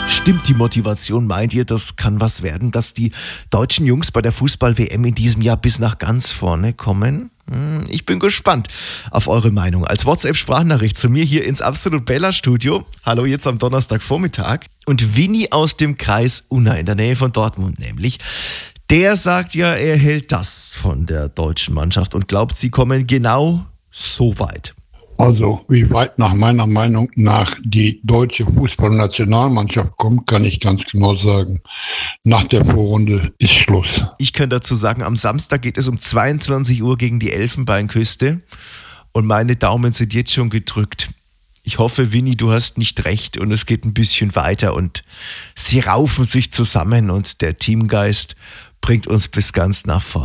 Stimmt die Motivation? Meint ihr, das kann was werden, dass die deutschen Jungs bei der Fußball-WM in diesem Jahr bis nach ganz vorne kommen? Ich bin gespannt auf eure Meinung. Als WhatsApp-Sprachnachricht zu mir hier ins Absolut Bella Studio. Hallo, jetzt am Donnerstagvormittag. Und Winnie aus dem Kreis Unna in der Nähe von Dortmund nämlich. Der sagt ja, er hält das von der deutschen Mannschaft und glaubt, sie kommen genau so weit. Also, wie weit nach meiner Meinung nach die deutsche Fußballnationalmannschaft kommt, kann ich ganz genau sagen. Nach der Vorrunde ist Schluss. Ich kann dazu sagen, am Samstag geht es um 22 Uhr gegen die Elfenbeinküste und meine Daumen sind jetzt schon gedrückt. Ich hoffe, Winnie, du hast nicht recht und es geht ein bisschen weiter und sie raufen sich zusammen und der Teamgeist bringt uns bis ganz nach vorne.